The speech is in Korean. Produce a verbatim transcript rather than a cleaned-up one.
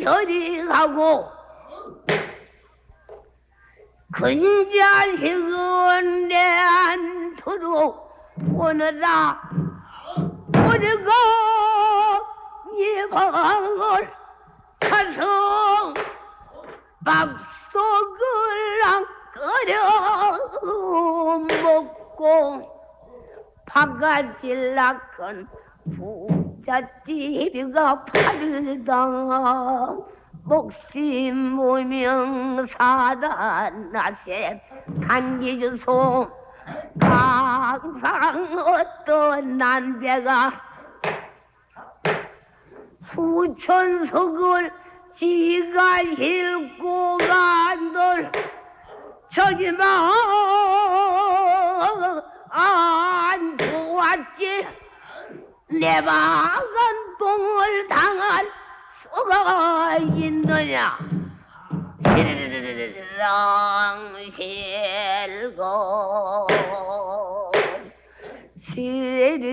이리저리 가고 큰 자식은 내한테로 오너라. 우리가 이 방을 가서 밥속을 끓여 먹고 바가지락한 부잣집이가 파르다. 목심 무명 사단나세 단기주소 항상 어떤 난배가 수천석을 지가 싣고 간들 저기만 안 좋았지. 내 방은 똥을 당할 수가 있느냐. 실랑 실고 실